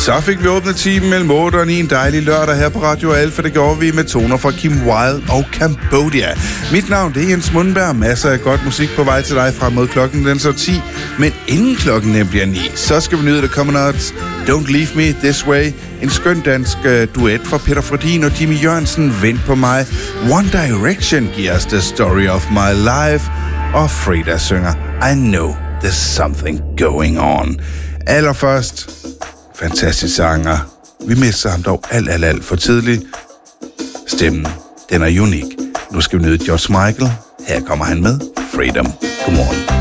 Så fik vi åbnet timen mellem 8 og 9 en dejlig lørdag her på Radio Alfa. Det gjorde vi med toner fra Kim Wilde og Cambodia. Mit navn det er Jens Mundberg. Masser af godt musik på vej til dig frem mod klokken den så 10. Men inden klokken den bliver 9, så skal vi nyde The Common Arts Don't Leave Me This Way. En skøn dansk duet fra Peter Frodin og Jimmy Jørgensen. Vent på mig. One Direction giver os The Story of My Life. Og Frida synger I Know There's Something Going On. Allerførst, fantastisk sanger. Vi mister ham dog alt for tidligt. Stemmen, den er unik. Nu skal vi nyde George Michael. Her kommer han med Freedom. Godmorgen.